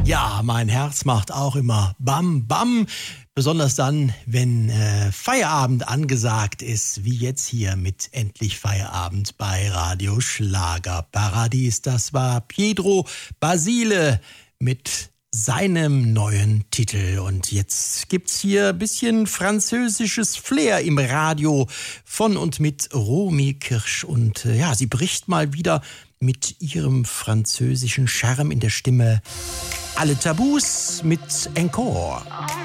Ja, mein Herz macht auch immer Bam Bam. Besonders dann, wenn Feierabend angesagt ist, wie jetzt hier mit Endlich Feierabend bei Radio Schlagerparadies. Das war Pietro Basile mit seinem neuen Titel. Und jetzt gibt's hier ein bisschen französisches Flair im Radio von und mit Romy Kirsch. Und ja, sie bricht mal wieder mit ihrem französischen Charme in der Stimme alle Tabus mit Encore.